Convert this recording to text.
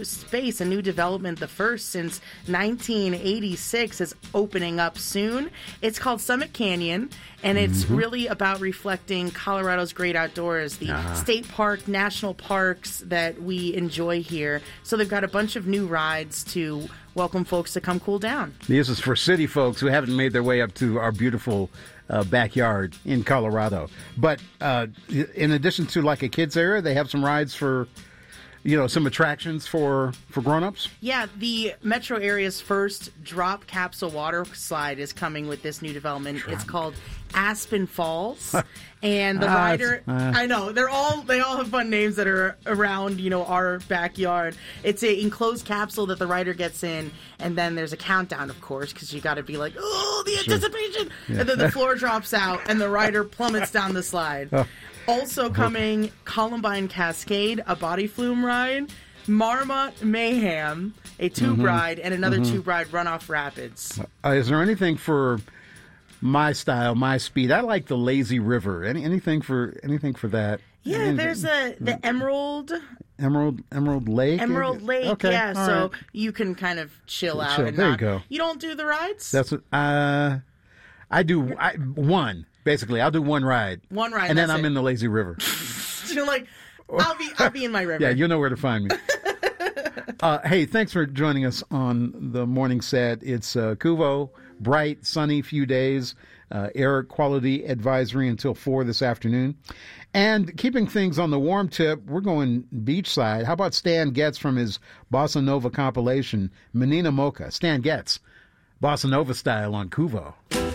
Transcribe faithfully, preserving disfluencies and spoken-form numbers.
space, a new development, the first since nineteen eighty-six, is opening up soon. It's called Summit Canyon, and it's mm-hmm. really about reflecting Colorado's great outdoors, the uh-huh. state park, national parks that we enjoy here. So they've got a bunch of new rides to welcome folks to come cool down. This is for city folks who haven't made their way up to our beautiful uh, backyard in Colorado. But uh, in addition to like a kids area, they have some rides for, you know, some attractions for, for grown-ups? Yeah, the metro area's first drop capsule water slide is coming with this new development. Drop. It's called Aspen Falls. And the rider, uh, I know, they're all they all have fun names that are around, you know, our backyard. It's an enclosed capsule that the rider gets in, and then there's a countdown, of course, because you got to be like, oh, the anticipation. Sure. Yeah. And then the floor drops out, and the rider plummets down the slide. Oh. Also coming, Columbine Cascade, a body flume ride, Marmot Mayhem, a tube mm-hmm. ride, and another mm-hmm. tube ride, Runoff Rapids. Uh, is there anything for my style, my speed? I like the lazy river. Any anything for anything for that? Yeah, anything, there's a the Emerald. Emerald Emerald Lake. Emerald Lake. Okay, yeah. So right. you can kind of chill out. Chill. And there not, you go. You don't do the rides? That's what, uh, I do. I, one basically. I'll do one ride. One ride, and then I'm it. in the lazy river. You're like, I'll be I'll be in my river. Yeah, you'll know where to find me. uh, hey, thanks for joining us on the morning set. It's uh, Kuvo, bright, sunny few days. Uh, air quality advisory until four this afternoon. And keeping things on the warm tip, we're going beachside. How about Stan Getz from his Bossa Nova compilation, Menina Mocha? Stan Getz, Bossa Nova style on Kuvo.